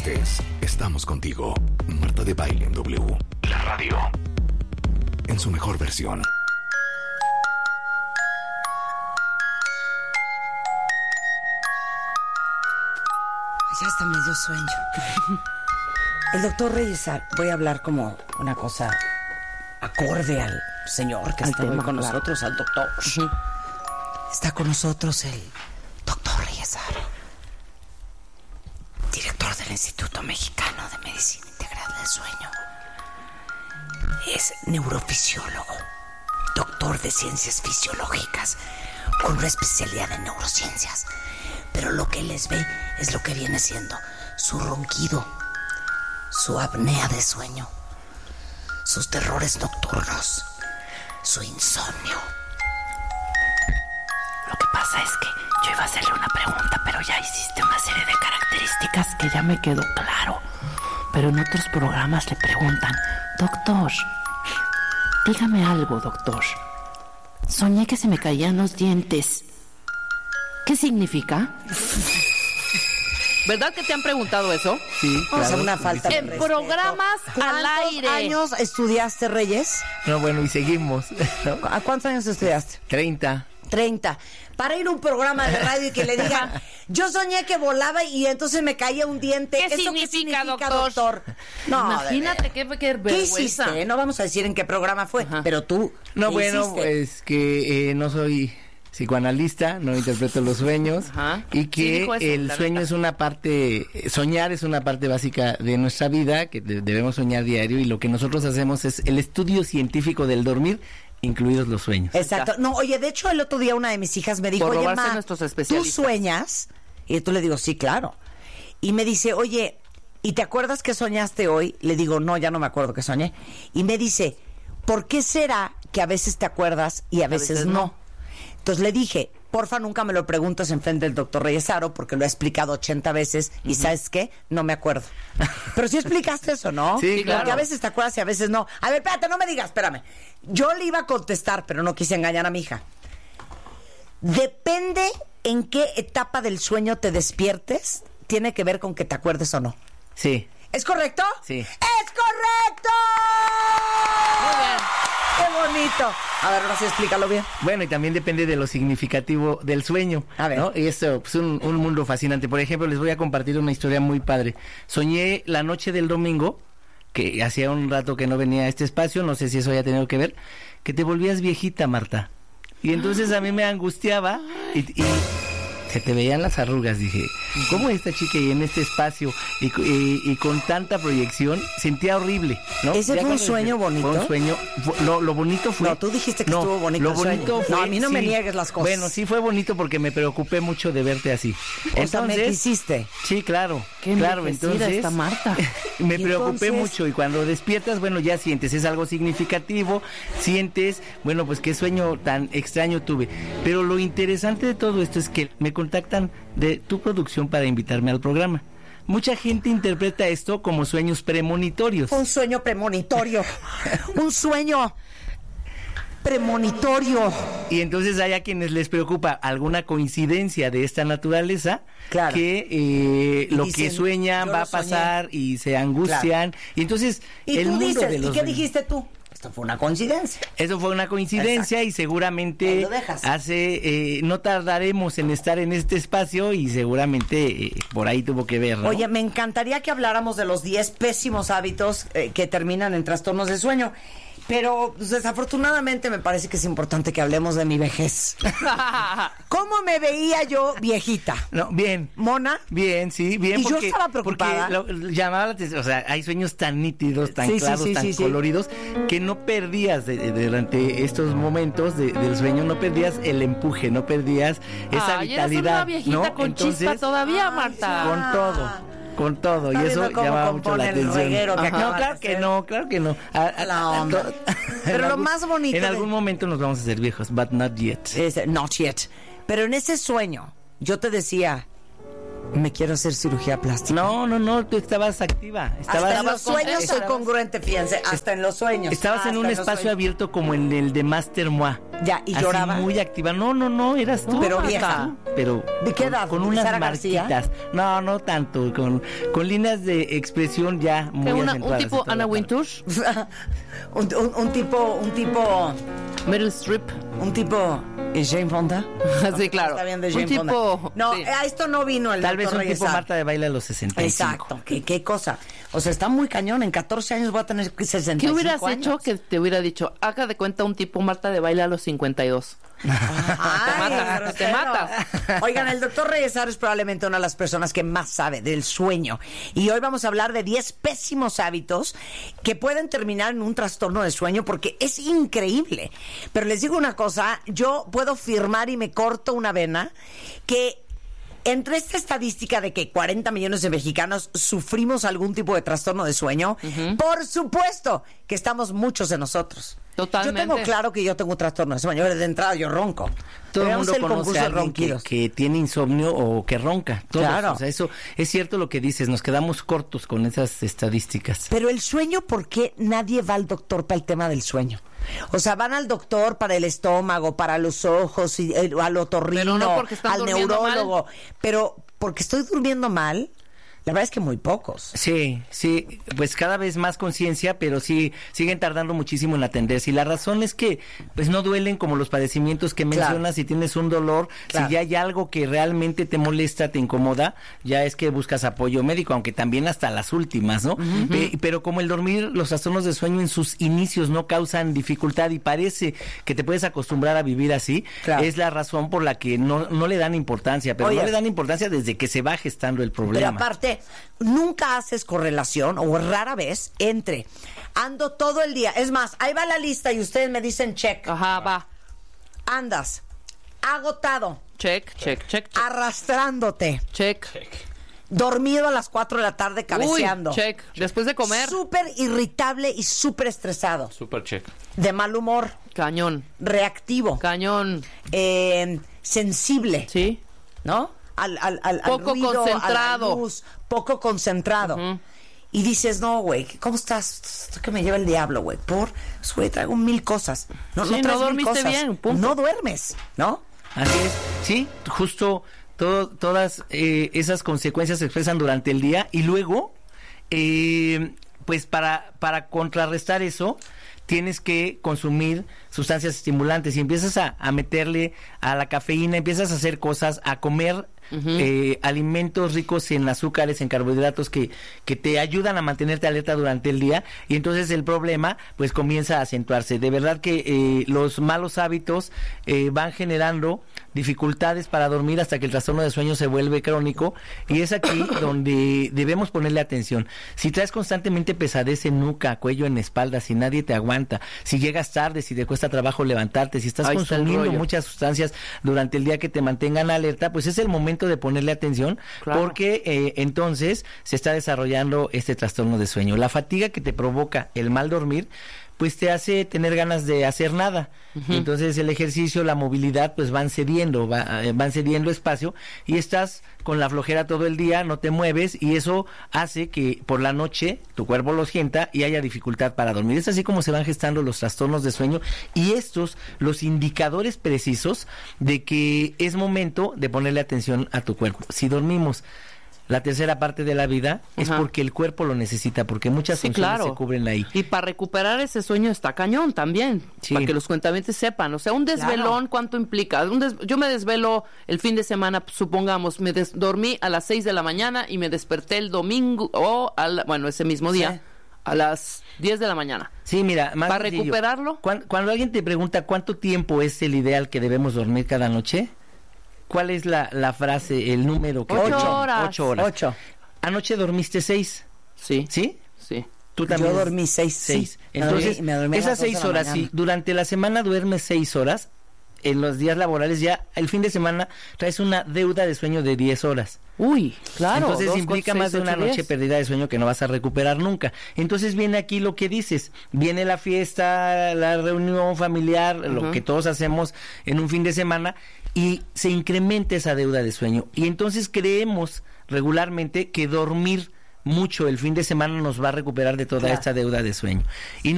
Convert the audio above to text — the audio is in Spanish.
estés, estamos contigo. Marta de Baile en W. La radio. En su mejor versión. Ya hasta me dio sueño. El doctor Reyes, voy a hablar como una cosa acorde al señor que está con nosotros, al doctor. Está con nosotros el doctor Reyes, director del Instituto Mexicano de Medicina Integral del Sueño. Es neurofisiólogo, doctor de ciencias fisiológicas, con una especialidad en neurociencias. Pero lo que él les ve es lo que viene siendo su ronquido, su apnea de sueño, sus terrores nocturnos, su insomnio. Lo que pasa es que yo iba a hacerle una pregunta, pero ya hiciste una serie de características que ya me quedó claro. Pero en otros programas le preguntan, doctor, dígame algo, doctor. Soñé que se me caían los dientes. ¿Qué significa? ¿Verdad que te han preguntado eso? Sí, Vamos claro. a una falta de En respeto. programas al aire. ¿Cuántos años estudiaste, Reyes? No, bueno, y seguimos. ¿A cuántos años estudiaste? 30. 30. Para ir a un programa de radio y que le digan, yo soñé que volaba y entonces me caía un diente. ¿Qué ¿Eso significa, doctor? No, Imagínate qué ¿qué vergüenza. hiciste? No vamos a decir en qué programa fue, pero tú, No, ¿qué bueno, hiciste? pues que no soy psicoanalista, no interpreto los sueños. Ajá. Y Sí, que dijo eso, el la sueño neta. es una parte, soñar es una parte básica de nuestra vida, que debemos soñar diario, y lo que nosotros hacemos es el estudio científico del dormir, incluidos los sueños. Exacto. No, oye, de hecho, el otro día una de mis hijas me dijo, Por oye, robarse ma, nuestros ¿tú especialistas. sueñas? Y tú le digo, sí, claro. Y me dice, oye, ¿y te acuerdas que soñaste hoy? Le digo, no, ya no me acuerdo que soñé. Y me dice, ¿por qué será que a veces te acuerdas y a veces no? Entonces le dije, porfa, nunca me lo preguntes enfrente del doctor Reyesaro, porque lo he explicado 80 veces y ¿sabes qué? No me acuerdo. Pero sí explicaste eso, ¿no? Sí, claro. Porque a veces te acuerdas y a veces no. A ver, espérate, no me digas, espérame. Yo le iba a contestar, pero no quise engañar a mi hija. Depende en qué etapa del sueño te despiertes, tiene que ver con que te acuerdes o no. Sí. ¿Es correcto? Sí. ¡Es correcto! Muy bien. ¡Qué bonito! A ver, ahora sí explícalo bien. Bueno, y también depende de lo significativo del sueño. A ver. ¿no? Y esto es un mundo fascinante. Por ejemplo, les voy a compartir una historia muy padre. Soñé la noche del domingo, que hacía un rato que no venía a este espacio, no sé si eso haya tenido que ver, que te volvías viejita, Marta. Y entonces a mí me angustiaba y se te veían las arrugas. Dije, ¿cómo esta chica y en este espacio y con tanta proyección? Sentía horrible, ¿no? ¿Ese Ya fue un cuando sueño bonito? Fue un sueño. Lo bonito fue... No, tú dijiste que estuvo bonito Lo el sueño. bonito fue... No, a mí no me niegues las cosas. Bueno, sí fue bonito porque me preocupé mucho de verte así. O sea, me quisiste. Sí, claro. Qué claro, envejecida entonces... está Marta. me Y preocupé entonces- mucho y cuando despiertas, bueno, ya sientes, es algo significativo, sientes, bueno, pues qué sueño tan extraño tuve. Pero lo interesante de todo esto es que me contactan de tu producción para invitarme al programa. Mucha gente interpreta esto como sueños premonitorios. Fue un sueño premonitorio. Un sueño premonitorio. Y entonces hay a quienes les preocupa alguna coincidencia de esta naturaleza, Claro. que Y lo dicen, que sueñan yo va lo a pasar y se angustian. Y entonces Y el tú mundo dices, de ¿y los qué sueños- dijiste tú? Esto fue una coincidencia. Eso fue una coincidencia. Exacto. Y seguramente Ahí lo dejas. no tardaremos en estar en este espacio y seguramente por ahí tuvo que ver, ¿no? Oye, me encantaría que habláramos de los 10 pésimos hábitos que terminan en trastornos de sueño. Pero pues, desafortunadamente me parece que es importante que hablemos de mi vejez. ¿Cómo me veía yo viejita? No, bien. ¿Mona? Bien, sí, bien. Y yo estaba preocupada. Porque llamaba la atención, o sea, hay sueños tan nítidos, tan Sí, sí, claros, sí, tan sí, sí. coloridos, que no perdías durante estos momentos del sueño, no perdías el empuje, no perdías esa Ay, eres vitalidad. una viejita ¿no? con chispa todavía, Marta. Con todo, y Está eso viendo cómo llamaba mucho compone la el atención. reguero que Ajá. acabas No, claro de que hacer. no, claro que no. La onda. Pero en lo algún- más bonito En de- algún momento nos vamos a hacer viejos, but not yet. Not yet. Pero en ese sueño, yo te decía, Me quiero hacer cirugía plástica. No, tú estabas activa. Hasta en los sueños soy congruente, fíjense, hasta en los sueños. Estabas en un espacio abierto como en el de Master Moi. Ya, y así lloraba. Muy activa. No, eras tú. Pero vieja. Pero ¿de qué edad? Con unas marquitas. No tanto. Con líneas de expresión ya muy acentuadas. ¿Un tipo Anna Wintour? un tipo... Meryl Streep. Un tipo... ¿Jane Fonda? Sí, claro. Está bien de Jane Fonda. No, sí. A esto no vino el Tal vez un Reyes tipo Marta de Baile a los 65. Exacto. ¿Qué cosa? O sea, está muy cañón. En 14 años voy a tener 65 ¿Qué hubieras años? hecho que te hubiera dicho, haga de cuenta un tipo Marta de Baile a los 52? Te matas. Oigan, el doctor Reyesaro es probablemente una de las personas que más sabe del sueño. Y hoy vamos a hablar de 10 pésimos hábitos que pueden terminar en un trastorno de sueño, porque es increíble. Pero les digo una cosa, yo puedo firmar y me corto una vena que entre esta estadística de que 40 millones de mexicanos sufrimos algún tipo de trastorno de sueño, por supuesto que estamos muchos de nosotros. Totalmente. Yo tengo claro que yo tengo un trastorno de sueño. De entrada yo ronco. Todo el mundo conoce a alguien que tiene insomnio o que ronca. Todos. Claro. O sea, eso es cierto lo que dices. Nos quedamos cortos con esas estadísticas. Pero el sueño, ¿por qué nadie va al doctor para el tema del sueño? O sea, van al doctor para el estómago, para los ojos, al otorrino, al neurólogo. Mal. Pero porque estoy durmiendo mal. La verdad es que muy pocos. Sí, pues cada vez más conciencia, pero sí, siguen tardando muchísimo en atenderse. Y la razón es que pues no duelen como los padecimientos que mencionas. Si tienes un dolor, si ya hay algo que realmente te molesta, te incomoda, ya es que buscas apoyo médico, aunque también hasta las últimas, ¿no? Pero como el dormir, los trastornos de sueño en sus inicios no causan dificultad y parece que te puedes acostumbrar a vivir así, es la razón por la que no le dan importancia, pero no le dan importancia desde que se va gestando el problema. Pero aparte, nunca haces correlación, o rara vez, entre ando todo el día. Es más, ahí va la lista y ustedes me dicen check. Ajá, va. Andas agotado. Check. Arrastrándote. Check. Dormido a las 4 de la tarde cabeceando. Uy, check. Después de comer. Súper irritable y súper estresado. Súper check. De mal humor. Cañón. Reactivo. Cañón. Sensible. Sí. ¿No? Al poco ruido, concentrado. a la luz, poco concentrado. Y dices, no, güey, ¿cómo estás? Esto que me lleva el diablo, güey. Güey, traigo 1000 cosas. No dormiste bien, punto. No duermes, ¿no? Así es. Sí, justo todas esas consecuencias se expresan durante el día y luego, pues para contrarrestar eso, tienes que consumir sustancias estimulantes y empiezas a meterle a la cafeína, empiezas a hacer cosas, a comer alimentos ricos en azúcares, en carbohidratos que te ayudan a mantenerte alerta durante el día, y entonces el problema pues comienza a acentuarse. De verdad que los malos hábitos van generando dificultades para dormir hasta que el trastorno de sueño se vuelve crónico, y es aquí donde debemos ponerle atención. Si traes constantemente pesadez en nuca, cuello, en espalda, si nadie te aguanta, si llegas tarde, si te cuesta trabajo levantarte, si estás consumiendo muchas sustancias durante el día que te mantengan alerta, pues es el momento de ponerle atención, porque entonces se está desarrollando este trastorno de sueño. La fatiga que te provoca el mal dormir pues te hace tener ganas de hacer nada. Entonces el ejercicio, la movilidad, pues van cediendo espacio, y estás con la flojera todo el día, no te mueves, y eso hace que por la noche tu cuerpo lo sienta y haya dificultad para dormir. Es así como se van gestando los trastornos de sueño, y estos, los indicadores precisos de que es momento de ponerle atención a tu cuerpo. Si dormimos la tercera parte de la vida, es porque el cuerpo lo necesita, porque muchas funciones se cubren ahí. Y para recuperar ese sueño está cañón también, para que los cuentavientes sepan. O sea, un desvelón, ¿cuánto implica? Yo me desvelo el fin de semana, supongamos, dormí a las 6 de la mañana y me desperté el domingo, ese mismo día, a las 10 de la mañana. Sí, mira, más para sencillo. Recuperarlo. Cuando alguien te pregunta cuánto tiempo es el ideal que debemos dormir cada noche, ¿cuál es la frase, el número? 8 horas. 8 horas. 8. Anoche dormiste 6. Sí. ¿Sí? Sí. ¿Tú también? Yo dormí 6. Entonces, me dormí esas 6 horas, si durante la semana duermes 6 horas, en los días laborales ya, el fin de semana, traes una deuda de sueño de 10 horas. Uy, claro. Entonces implica más de una noche perdida de sueño que no vas a recuperar nunca. Entonces viene aquí lo que dices, viene la fiesta, la reunión familiar, lo que todos hacemos en un fin de semana, y se incrementa esa deuda de sueño. Y entonces creemos regularmente que dormir mucho el fin de semana nos va a recuperar de toda esta deuda de sueño. Y